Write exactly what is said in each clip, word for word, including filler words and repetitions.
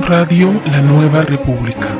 Radio La Nueva República.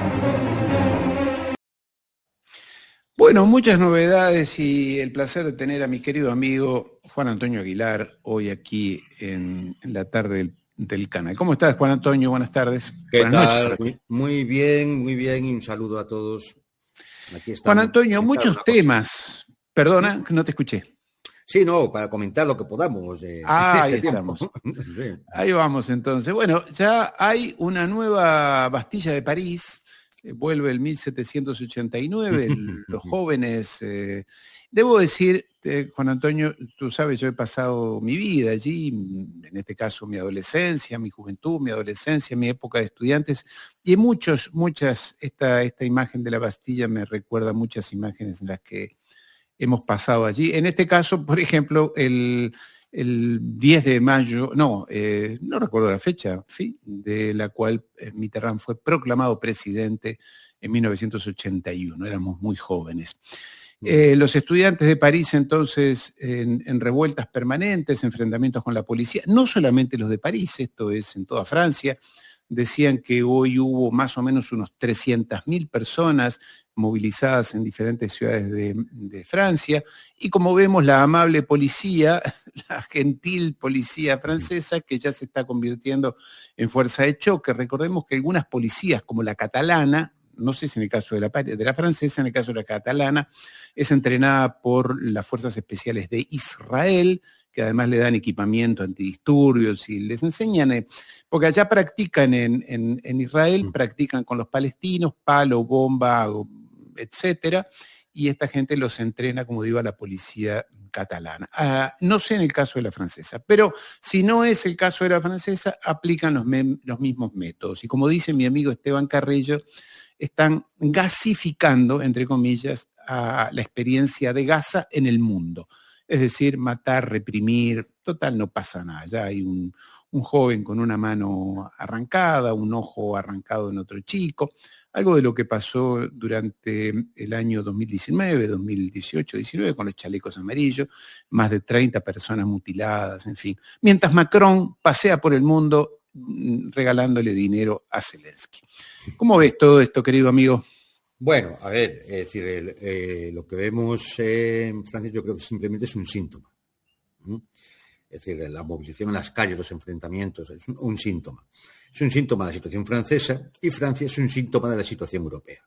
Bueno, muchas novedades y el placer de tener a mi querido amigo Juan Antonio Aguilar hoy aquí en, en la tarde del, del canal. ¿Cómo estás, Juan Antonio? Buenas tardes. ¿Qué Buenas tal? noches. Muy, muy bien, muy bien, y un saludo a todos. Aquí estamos. Juan Antonio, muchos temas. Perdona, que no te escuché. Sí, no, para comentar lo que podamos. Eh, ah, ahí este estamos. sí. Ahí vamos entonces. Bueno, ya hay una nueva Bastilla de París. Eh, vuelve el mil setecientos ochenta y nueve. el, los jóvenes... Eh, debo decir, eh, Juan Antonio, tú sabes, yo he pasado mi vida allí, en este caso mi adolescencia, mi juventud, mi adolescencia, mi época de estudiantes, y muchos, muchas, esta, esta imagen de la Bastilla me recuerda a muchas imágenes en las que hemos pasado allí. En este caso, por ejemplo, el, el diez de mayo, no, eh, no recuerdo la fecha, ¿sí? de la cual Mitterrand fue proclamado presidente en mil novecientos ochenta y uno, éramos muy jóvenes. Eh, los estudiantes de París entonces en, en revueltas permanentes, enfrentamientos con la policía, no solamente los de París, esto es en toda Francia, decían que hoy hubo más o menos unos trescientas mil personas movilizadas en diferentes ciudades de, de Francia, y como vemos la amable policía, la gentil policía francesa, que ya se está convirtiendo en fuerza de choque. Recordemos que algunas policías, como la catalana, no sé si en el caso de la, de la francesa, en el caso de la catalana, es entrenada por las fuerzas especiales de Israel, que además le dan equipamiento antidisturbios y les enseñan, porque allá practican en, en, en Israel, practican con los palestinos, palo, bomba, etcétera, y esta gente los entrena, como digo, a la policía catalana. Ah, no sé en el caso de la francesa, pero si no es el caso de la francesa, aplican los, me- los mismos métodos. Y como dice mi amigo Esteban Carrillo, están gasificando, entre comillas, a la experiencia de Gaza en el mundo. Es decir, matar, reprimir, total, no pasa nada. Ya hay un, un joven con una mano arrancada, un ojo arrancado en otro chico, algo de lo que pasó durante el año dos mil diecinueve, dos mil dieciocho, diecinueve, con los chalecos amarillos, más de treinta personas mutiladas, en fin. Mientras Macron pasea por el mundo regalándole dinero a Zelensky. ¿Cómo ves todo esto, querido amigo? Bueno, a ver, es decir, el, eh, lo que vemos eh, en Francia yo creo que simplemente es un síntoma. ¿Mm? Es decir, la movilización en las calles, los enfrentamientos, es un, un síntoma. Es un síntoma de la situación francesa y Francia es un síntoma de la situación europea.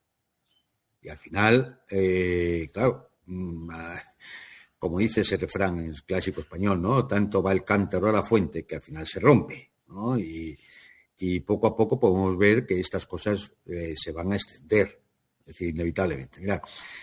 Y al final, eh, claro, mm, como dice ese refrán en el clásico español, ¿no? Tanto va el cántaro a la fuente que al final se rompe, ¿no? Y, y poco a poco podemos ver que estas cosas eh, se van a extender, es decir, inevitablemente. Mira,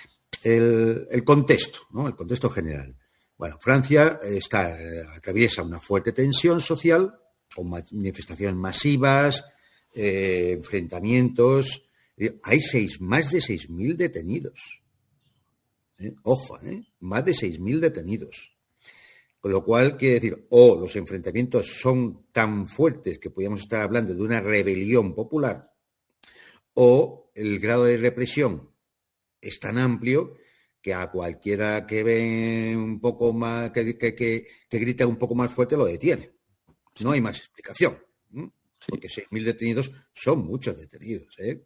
el, el contexto, ¿no? El contexto general. Bueno, Francia está, eh, atraviesa una fuerte tensión social, con manifestaciones masivas, eh, enfrentamientos. Eh, hay seis, más de seis mil detenidos. ¿Eh? Ojo, ¿eh? Más de seis mil detenidos. Con lo cual, quiere decir, o los enfrentamientos son tan fuertes que podríamos estar hablando de una rebelión popular, o el grado de represión es tan amplio que a cualquiera que ve un poco más, que, que, que, que grita un poco más fuerte lo detiene. No hay más explicación. ¿eh? Sí. Porque seis mil detenidos son muchos detenidos. ¿eh?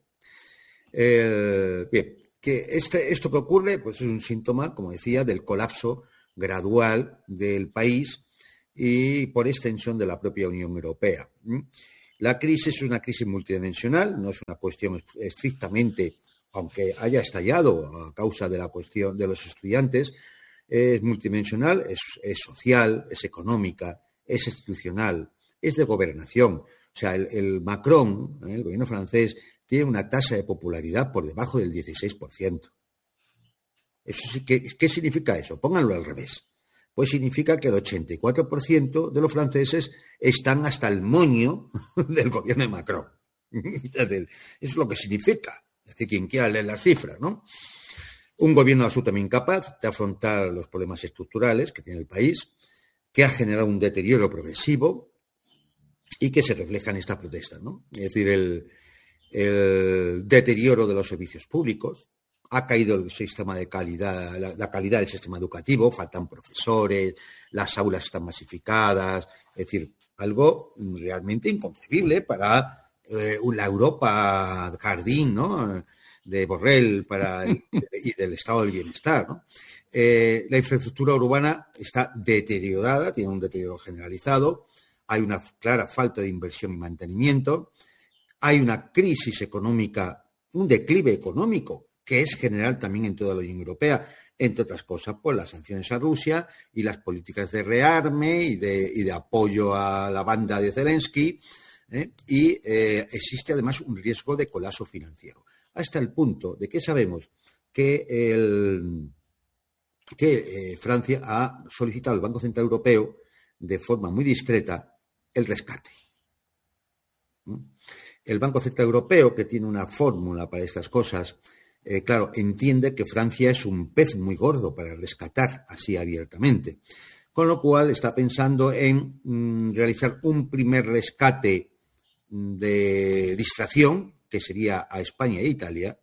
El, bien, que este, esto que ocurre pues es un síntoma, como decía, del colapso gradual del país y por extensión de la propia Unión Europea. La crisis es una crisis multidimensional, no es una cuestión estrictamente, aunque haya estallado a causa de la cuestión de los estudiantes, es multidimensional, es, es social, es económica, es institucional, es de gobernación. O sea, el, el Macron, el gobierno francés, tiene una tasa de popularidad por debajo del dieciséis por ciento. Eso sí, ¿qué, ¿Qué significa eso? Pónganlo al revés. Pues significa que el ochenta y cuatro por ciento de los franceses están hasta el moño del gobierno de Macron. Eso es lo que significa. Es decir, quien quiera leer las cifras, ¿no? Un gobierno absolutamente incapaz de afrontar los problemas estructurales que tiene el país, que ha generado un deterioro progresivo y que se refleja en esta protesta, ¿no? Es decir, el, el deterioro de los servicios públicos, ha caído el sistema de calidad, la, la calidad del sistema educativo, faltan profesores, las aulas están masificadas, es decir, algo realmente inconcebible para eh, la Europa jardín, ¿no?, de Borrell para el, y del estado del bienestar, ¿no? Eh, la infraestructura urbana está deteriorada, tiene un deterioro generalizado, hay una clara falta de inversión y mantenimiento, hay una crisis económica, un declive económico que es general también en toda la Unión Europea, entre otras cosas por las sanciones a Rusia y las políticas de rearme y de, y de apoyo a la banda de Zelensky, ¿eh? y eh, existe además un riesgo de colapso financiero, hasta el punto de que sabemos que, el, que eh, Francia ha solicitado al Banco Central Europeo de forma muy discreta el rescate. ¿Mm? El Banco Central Europeo, que tiene una fórmula para estas cosas, eh, claro, entiende que Francia es un pez muy gordo para rescatar así abiertamente, con lo cual está pensando en mm, realizar un primer rescate de distracción, que sería a España e Italia,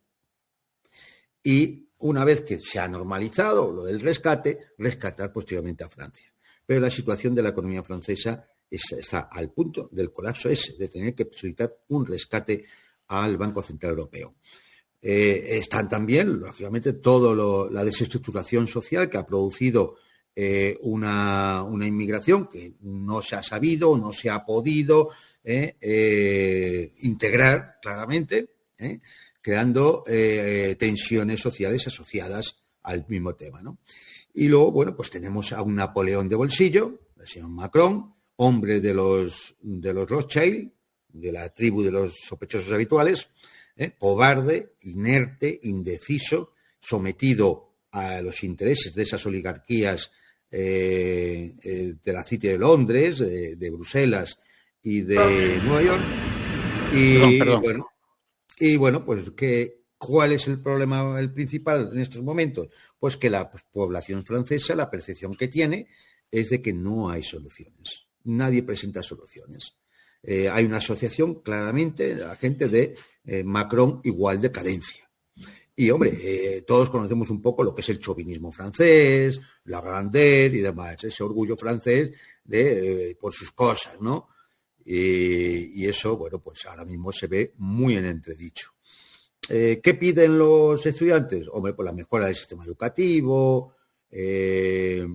y una vez que se ha normalizado lo del rescate, rescatar posteriormente a Francia. Pero la situación de la economía francesa es, está al punto del colapso ese, de tener que solicitar un rescate al Banco Central Europeo. Eh, están también, lógicamente, toda la desestructuración social que ha producido eh, una, una inmigración que no se ha sabido, no se ha podido eh, eh, integrar claramente, eh, creando eh, tensiones sociales asociadas al mismo tema, ¿no? Y luego, bueno, pues tenemos a un Napoleón de bolsillo, el señor Macron, hombre de los, de los Rothschild, de la tribu de los sospechosos habituales, ¿eh? cobarde, inerte, indeciso, sometido a los intereses de esas oligarquías eh, eh, de la City de Londres, de, de Bruselas y de Nueva York. Y perdón, perdón. bueno, y bueno, pues que ¿cuál es el problema el principal en estos momentos? Pues que la población francesa, la percepción que tiene es de que no hay soluciones. Nadie presenta soluciones. Eh, hay una asociación claramente de la gente de eh, Macron igual decadencia. Y, hombre, eh, todos conocemos un poco lo que es el chauvinismo francés, la grandeur y demás, ese orgullo francés de eh, por sus cosas, ¿no? Y, y eso, bueno, pues ahora mismo se ve muy en entredicho. Eh, ¿Qué piden los estudiantes? Hombre, pues la mejora del sistema educativo, eh,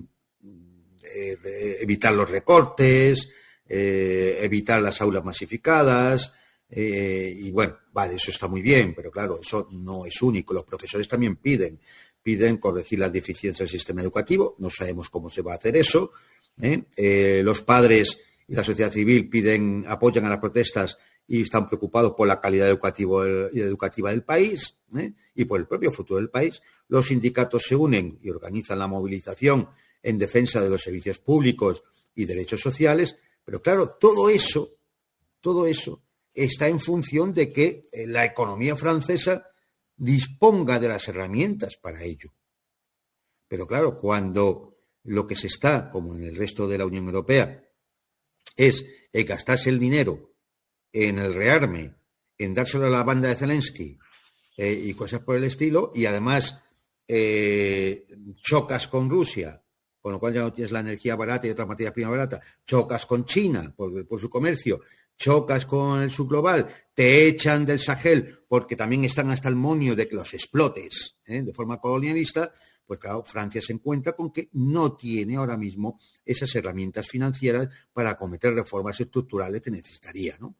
eh, evitar los recortes, eh, evitar las aulas masificadas, eh, y bueno, vale, eso está muy bien, pero claro, eso no es único. Los profesores también piden, piden corregir las deficiencias del sistema educativo, no sabemos cómo se va a hacer eso, ¿eh? Eh, los padres y la sociedad civil piden, apoyan a las protestas y están preocupados por la calidad educativa, educativa del país, ¿eh? y por el propio futuro del país. Los sindicatos se unen y organizan la movilización en defensa de los servicios públicos y derechos sociales, pero claro, todo eso, todo eso está en función de que la economía francesa disponga de las herramientas para ello. Pero claro, cuando lo que se está, como en el resto de la Unión Europea, es eh, gastarse el dinero en el rearme, en dárselo a la banda de Zelensky eh, y cosas por el estilo, y además eh, chocas con Rusia, con lo cual ya no tienes la energía barata y otras materias primas baratas, chocas con China por, por su comercio, chocas con el subglobal, te echan del Sahel porque también están hasta el moño de que los explotes ¿eh? de forma colonialista, pues claro, Francia se encuentra con que no tiene ahora mismo esas herramientas financieras para acometer reformas estructurales que necesitaría, ¿no?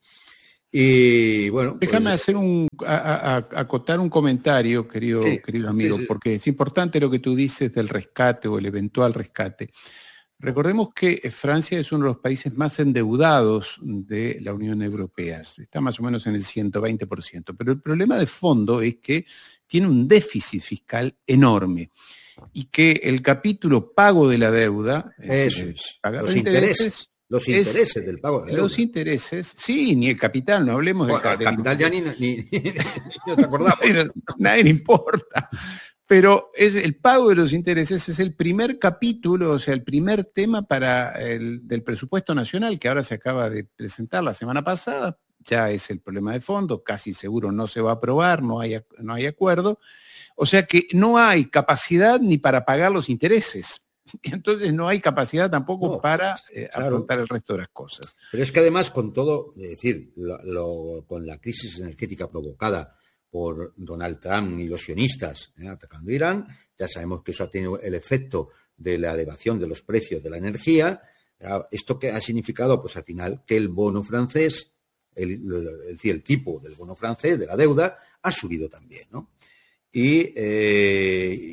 Y bueno, déjame pues, hacer un a, a, acotar un comentario, querido, sí, querido amigo, sí, sí. porque es importante lo que tú dices del rescate o el eventual rescate. Recordemos que Francia es uno de los países más endeudados de la Unión Europea, está más o menos en el ciento veinte por ciento, pero el problema de fondo es que tiene un déficit fiscal enorme y que el capítulo pago de la deuda, eso es, es, pagar los intereses, intereses, los intereses es, del pago de la deuda. Los intereses, sí, ni el capital, no hablemos bueno, del el capital ya ni, ni, ni, ni nos acordamos. Nadie, nadie le importa. Pero es el pago de los intereses es el primer capítulo, o sea, el primer tema para el, del presupuesto nacional que ahora se acaba de presentar la semana pasada. Ya es el problema de fondo, casi seguro no se va a aprobar, no hay, no hay acuerdo. O sea que no hay capacidad ni para pagar los intereses. y entonces no hay capacidad tampoco no, para eh, claro. afrontar el resto de las cosas. Pero es que además con todo, es decir, lo, lo, con la crisis energética provocada por Donald Trump y los sionistas eh, atacando Irán, ya sabemos que eso ha tenido el efecto de la elevación de los precios de la energía. Esto que ha significado, pues al final, que el bono francés, el, el, el tipo del bono francés, de la deuda, ha subido también, ¿no? Y eh,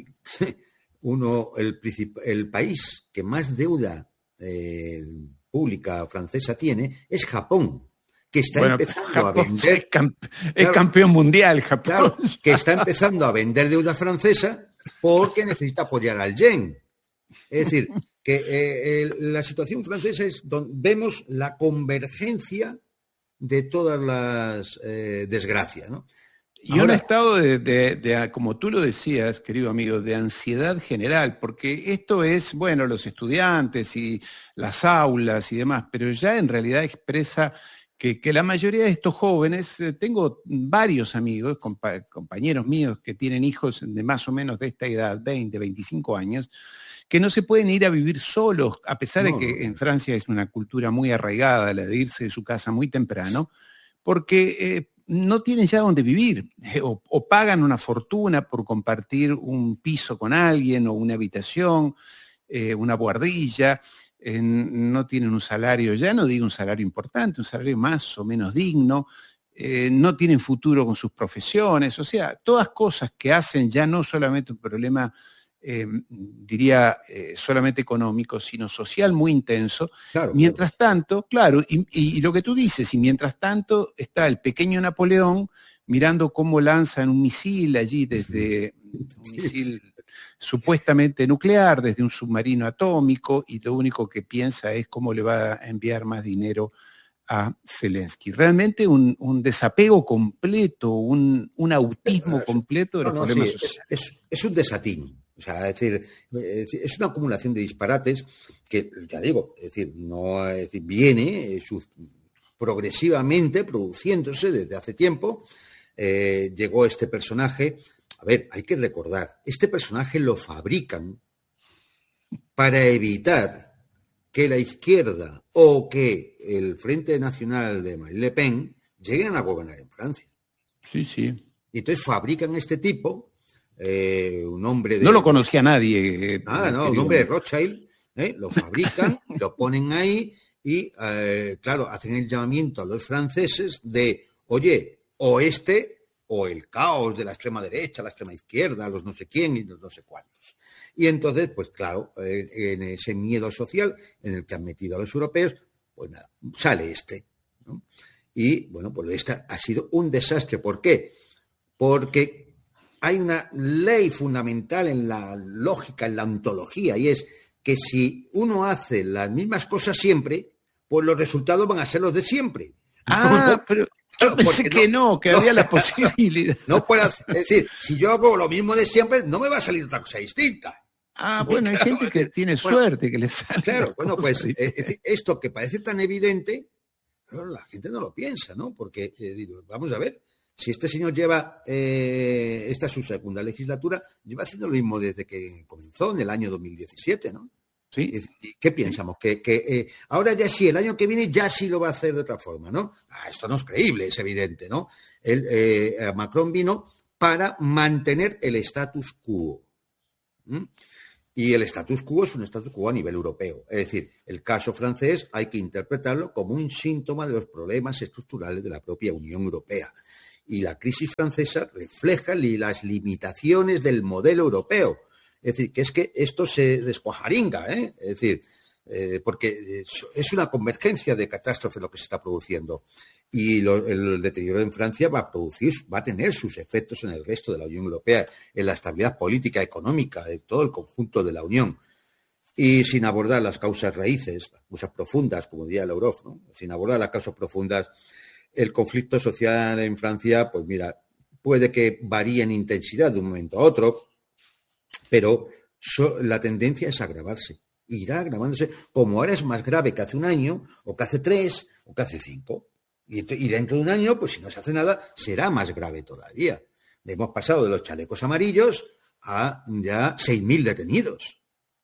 uno, el, el país que más deuda eh, pública francesa tiene es Japón, que está bueno, empezando Japón a vender... Es, camp es claro, campeón mundial, Japón. Claro, que está empezando a vender deuda francesa porque necesita apoyar al yen. Es decir, que eh, eh, la situación francesa es donde vemos la convergencia de todas las eh, desgracias, ¿no? Y Ahora, un estado de, de, de, como tú lo decías, querido amigo, de ansiedad general, porque esto es, bueno, los estudiantes y las aulas y demás, pero ya en realidad expresa que, que la mayoría de estos jóvenes, eh, tengo varios amigos, compa compañeros míos que tienen hijos de más o menos de esta edad, veinte, veinticinco años, que no se pueden ir a vivir solos, a pesar no. de que en Francia es una cultura muy arraigada, la de irse de su casa muy temprano, porque eh, no tienen ya dónde vivir, eh, o, o pagan una fortuna por compartir un piso con alguien o una habitación, eh, una buhardilla, eh, no tienen un salario, ya no digo un salario importante, un salario más o menos digno, eh, no tienen futuro con sus profesiones, o sea, todas cosas que hacen ya no solamente un problema Eh, diría eh, solamente económico, sino social muy intenso. Claro, mientras claro. tanto, claro, y, y, y lo que tú dices, y mientras tanto está el pequeño Napoleón mirando cómo lanzan un misil allí desde un misil supuestamente nuclear, desde un submarino atómico, y lo único que piensa es cómo le va a enviar más dinero a Zelensky. Realmente un, un desapego completo, un, un autismo completo de los no, no, problemas sí, sociales. Es, es, es un desatino. O sea, es decir, es una acumulación de disparates que, ya digo, es decir, no es decir, viene su, progresivamente produciéndose desde hace tiempo. Eh, llegó este personaje. A ver, hay que recordar, este personaje lo fabrican para evitar que la izquierda o que el Frente Nacional de Marine Le Pen lleguen a gobernar en Francia. Sí, sí. Y entonces fabrican este tipo. Eh, un hombre de... No lo conocía nadie. Eh, nada, no, un hombre de Rothschild, eh, lo fabrican, lo ponen ahí y, eh, claro, hacen el llamamiento a los franceses de, oye, o este o el caos de la extrema derecha, la extrema izquierda, los no sé quién y los no sé cuántos. Y entonces, pues claro, eh, en ese miedo social en el que han metido a los europeos, pues nada, sale este, ¿no? Y, bueno, pues este ha sido un desastre. ¿Por qué? Porque hay una ley fundamental en la lógica, en la ontología, y es que si uno hace las mismas cosas siempre, pues los resultados van a ser los de siempre. Ah, no, pero yo pensé que no, no que no, había la posibilidad. No puedo hacer, es decir, si yo hago lo mismo de siempre, no me va a salir otra cosa distinta. Ah, bueno, hay gente que tiene bueno, suerte, que le sale. Claro, bueno, pues eh, esto que parece tan evidente, bueno, la gente no lo piensa, ¿no? Porque, eh, digo, vamos a ver, si este señor lleva, eh, esta es su segunda legislatura, lleva haciendo lo mismo desde que comenzó, en el año dos mil diecisiete, ¿no? Sí. ¿Qué pensamos? Sí. Que, que eh, ahora ya sí, el año que viene ya sí lo va a hacer de otra forma, ¿no? Ah, esto no es creíble, es evidente, ¿no? El, eh, Macron vino para mantener el status quo. ¿Mm? Y el status quo es un status quo a nivel europeo. Es decir, el caso francés hay que interpretarlo como un síntoma de los problemas estructurales de la propia Unión Europea. Y la crisis francesa refleja las limitaciones del modelo europeo. Es decir, que es que esto se descuajaringa, ¿eh? Es decir, eh, porque es una convergencia de catástrofe lo que se está produciendo. Y lo, el deterioro en Francia va a producir, va a tener sus efectos en el resto de la Unión Europea, en la estabilidad política, económica, de todo el conjunto de la Unión. Y sin abordar las causas raíces, las causas profundas, como diría Lavrov, ¿no? Sin abordar las causas profundas, el conflicto social en Francia, pues mira, puede que varíe en intensidad de un momento a otro, pero so, la tendencia es agravarse. Irá agravándose, como ahora es más grave que hace un año, o que hace tres, o que hace cinco. Y, y dentro de un año, pues si no se hace nada, será más grave todavía. Hemos pasado de los chalecos amarillos a ya seis mil detenidos.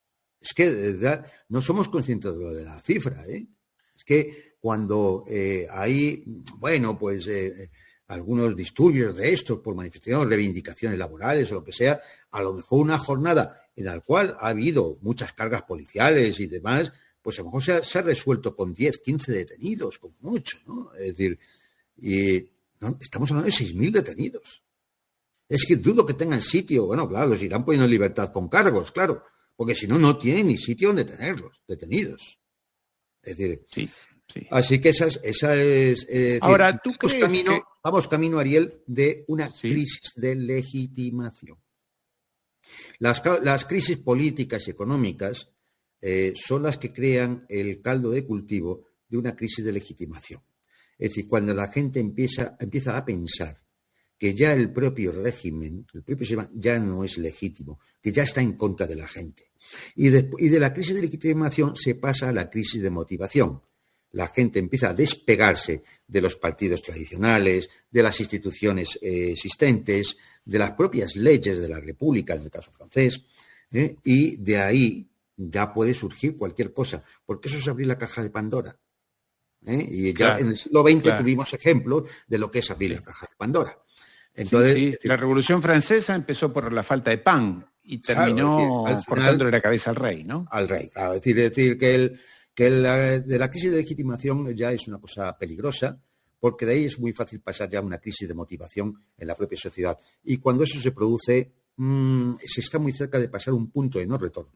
Es que de verdad, no somos conscientes de lo de la cifra, ¿eh? Es que cuando eh, hay, bueno, pues eh, algunos disturbios de estos por manifestaciones, reivindicaciones laborales o lo que sea, a lo mejor una jornada en la cual ha habido muchas cargas policiales y demás, pues a lo mejor se ha, se ha resuelto con diez, quince detenidos, como mucho, ¿no? Es decir, y ¿no? Estamos hablando de seis mil detenidos. Es que dudo que tengan sitio, bueno, claro, los irán poniendo en libertad con cargos, claro, porque si no, no tienen ni sitio donde tenerlos detenidos. Es decir, sí, sí. Así que esa es... Esa es eh, Ahora, decir, ¿tú vamos crees camino, que... Vamos camino, Ariel, de una Sí. crisis de legitimación. Las, las crisis políticas y económicas eh, son las que crean el caldo de cultivo de una crisis de legitimación. Es decir, cuando la gente empieza, empieza a pensar que ya el propio régimen, el propio sistema ya no es legítimo, que ya está en contra de la gente. Y de, y de la crisis de legitimación se pasa a la crisis de motivación. La gente empieza a despegarse de los partidos tradicionales, de las instituciones eh, existentes, de las propias leyes de la República, en el caso francés, ¿eh? Y de ahí ya puede surgir cualquier cosa, porque eso es abrir la caja de Pandora. ¿eh? Y ya Claro, en el siglo veinte claro. tuvimos ejemplos de lo que es abrir Sí. la caja de Pandora. Entonces, sí, sí. es decir, La Revolución Francesa empezó por la falta de pan y claro, terminó es decir, al final, cortándole la cabeza al rey, ¿no? al rey. Claro, es decir, es decir que, el, que la, de la crisis de legitimación ya es una cosa peligrosa, porque de ahí es muy fácil pasar ya a una crisis de motivación en la propia sociedad. Y cuando eso se produce, mmm, se está muy cerca de pasar un punto de no retorno.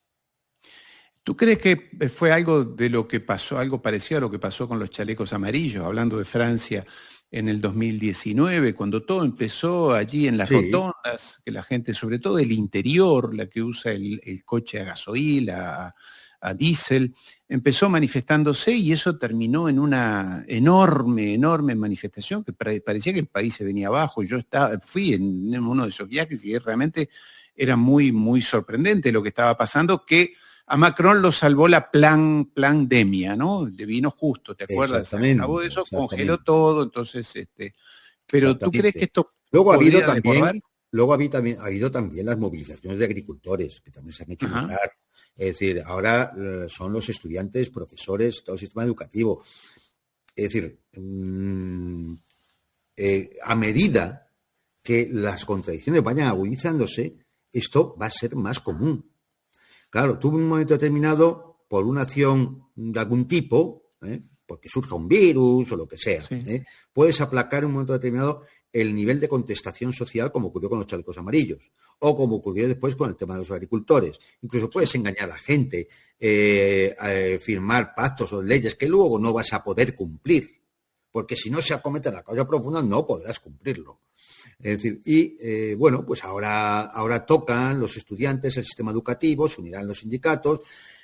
¿Tú crees que fue algo de lo que pasó, algo parecido a lo que pasó con los chalecos amarillos, hablando de Francia en el dos mil diecinueve, cuando todo empezó allí en las Sí. rotondas, que la gente, sobre todo del interior, la que usa el, el coche a gasoil, a, a diésel, empezó manifestándose y eso terminó en una enorme, enorme manifestación que parecía que el país se venía abajo. Yo estaba, fui en uno de esos viajes y realmente era muy, muy sorprendente lo que estaba pasando, que a Macron lo salvó la plan, pandemia, ¿no? Le vino justo, ¿te acuerdas? Exactamente, Acabó eso, exactamente. congeló todo, entonces, este, pero ¿tú crees que esto luego ha habido podría también, desbordar? luego ha habido también, ha habido también las movilizaciones de agricultores, que también se han hecho Ajá. notar. Es decir, ahora eh, son los estudiantes, profesores, todo el sistema educativo. Es decir, mmm, eh, a medida que las contradicciones vayan agudizándose, esto va a ser más común. Claro, tú en un momento determinado, por una acción de algún tipo, ¿eh? porque surja un virus o lo que sea, Sí. ¿eh? puedes aplacar en un momento determinado el nivel de contestación social, como ocurrió con los chalecos amarillos, o como ocurrió después con el tema de los agricultores. Incluso puedes engañar a la gente, eh, eh, firmar pactos o leyes que luego no vas a poder cumplir, porque si no se acomete la causa profunda no podrás cumplirlo. Es decir, y eh, bueno, pues ahora, ahora tocan los estudiantes, el sistema educativo, se unirán los sindicatos.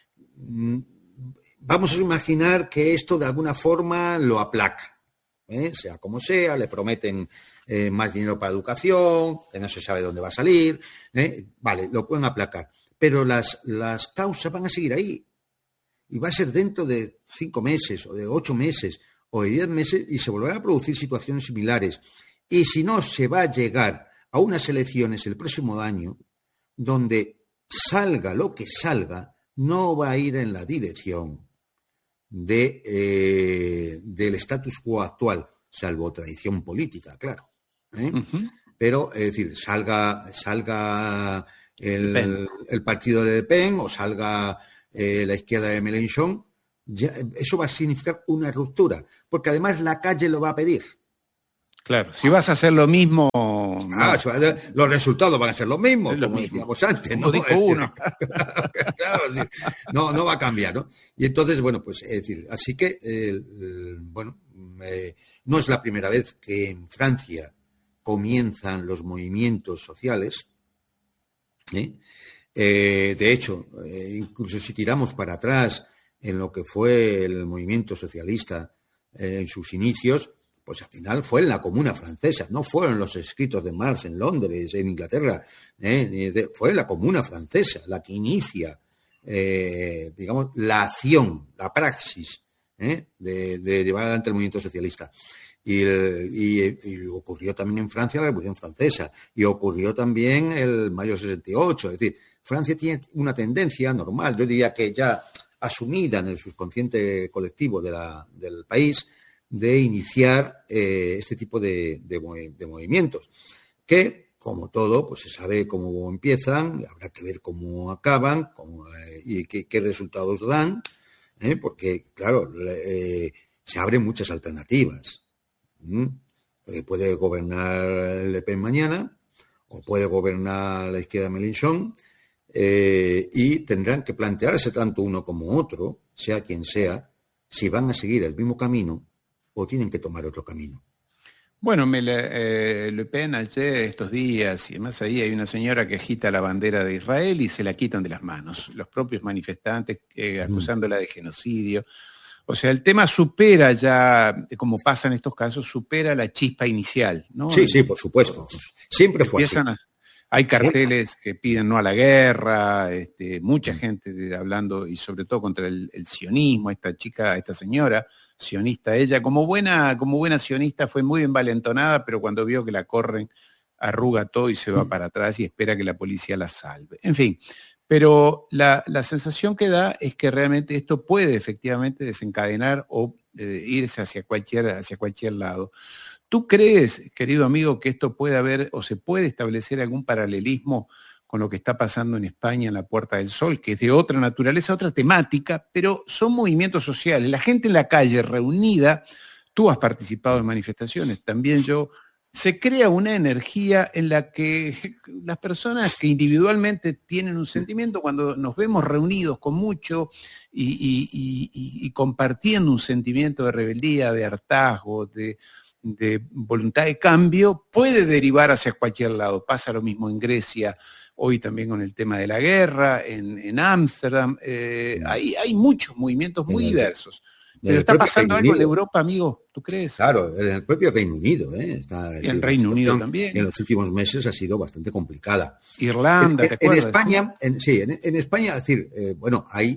Vamos a imaginar que esto de alguna forma lo aplaca, ¿eh? sea como sea, le prometen eh, más dinero para educación, que no se sabe dónde va a salir, ¿eh? vale, lo pueden aplacar, pero las, las causas van a seguir ahí y va a ser dentro de cinco meses o de ocho meses o de diez meses y se volverán a producir situaciones similares. Y si no, se va a llegar a unas elecciones el próximo año donde salga lo que salga, no va a ir en la dirección de, eh, del status quo actual, salvo tradición política, claro. ¿eh? Uh-huh. Pero, es decir, salga, salga el, el partido de Le Pen o salga eh, la izquierda de Mélenchon, ya, eso va a significar una ruptura, porque además la calle lo va a pedir. Claro, si vas a hacer lo mismo... Ah, no. Los resultados van a ser los mismos, lo como mismo. decíamos antes. Como ¿no? dijo uno. Claro, no, no va a cambiar, ¿no? Y entonces, bueno, pues es decir, así que, eh, bueno, eh, no es la primera vez que en Francia comienzan los movimientos sociales. ¿eh? Eh, de hecho, eh, incluso si tiramos para atrás en lo que fue el movimiento socialista eh, en sus inicios, pues al final fue en la Comuna Francesa, no fueron los escritos de Marx en Londres, en Inglaterra, eh, de, fue la Comuna Francesa la que inicia, eh, digamos, la acción, la praxis eh, de, de llevar adelante el movimiento socialista. Y, y, y ocurrió también en Francia la Revolución Francesa, y ocurrió también el mayo sesenta y ocho, es decir, Francia tiene una tendencia normal, yo diría que ya asumida en el subconsciente colectivo de la, del país, de iniciar eh, este tipo de, de, de movimientos, que, como todo, pues se sabe cómo empiezan, habrá que ver cómo acaban cómo, eh, y qué, qué resultados dan, ¿eh? Porque, claro, eh, se abren muchas alternativas. ¿Mm? Porque puede gobernar Le Pen mañana, o puede gobernar la izquierda Mélenchon, eh, y tendrán que plantearse tanto uno como otro, sea quien sea, si van a seguir el mismo camino o tienen que tomar otro camino. Bueno, me le, eh, Le Pen ayer, estos días, y además ahí hay una señora que agita la bandera de Israel y se la quitan de las manos. Los propios manifestantes eh, acusándola de genocidio. O sea, el tema supera ya, como pasa en estos casos, supera la chispa inicial, ¿no? Sí, sí, por supuesto. Siempre fue así. A, hay carteles que piden no a la guerra, este, mucha gente de, hablando, y sobre todo contra el, el sionismo. Esta chica, esta señora, sionista, ella como buena, como buena sionista fue muy envalentonada, pero cuando vio que la corren, arruga todo y se va para atrás y espera que la policía la salve. En fin. Pero la, la sensación que da es que realmente esto puede efectivamente desencadenar o eh, irse hacia cualquier, hacia cualquier lado. ¿Tú crees, querido amigo, que esto puede haber o se puede establecer algún paralelismo con lo que está pasando en España en la Puerta del Sol, que es de otra naturaleza, otra temática, pero son movimientos sociales? La gente en la calle reunida, tú has participado en manifestaciones, también yo. Se crea una energía en la que las personas que individualmente tienen un sentimiento, cuando nos vemos reunidos con mucho y, y, y, y compartiendo un sentimiento de rebeldía, de hartazgo, de, de voluntad de cambio, puede derivar hacia cualquier lado. Pasa lo mismo en Grecia, hoy también con el tema de la guerra, en Ámsterdam. Eh, hay, hay muchos movimientos muy diversos. Pero está pasando algo en Europa, amigo, ¿tú crees? Claro, en el propio Reino Unido. ¿eh? Está, y en Reino Unido también. En los últimos meses ha sido bastante complicada. Irlanda, ¿te acuerdas? En España, en, sí, en, en España, es decir, eh, bueno, hay,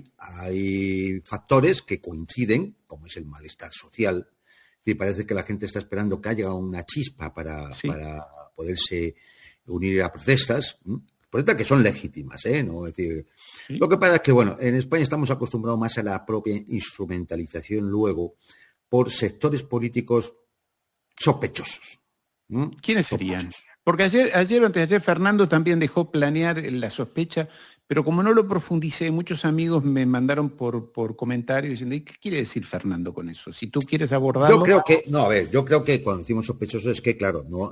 hay factores que coinciden, como es el malestar social. Es decir, parece que la gente está esperando que haya una chispa para, sí. para poderse unir a protestas. ¿m? Protestas que son legítimas, ¿eh? ¿No? Es decir, ¿sí? Lo que pasa es que, bueno, en España estamos acostumbrados más a la propia instrumentalización luego por sectores políticos sospechosos. ¿Mm? ¿Quiénes serían? Sospechosos. Porque ayer, ayer o antes de ayer Fernando también dejó planear la sospecha, pero como no lo profundicé, muchos amigos me mandaron por, por comentarios diciendo, ¿qué quiere decir Fernando con eso? Si tú quieres abordarlo... Yo creo que, no, a ver, yo creo que cuando decimos sospechosos es que, claro, no,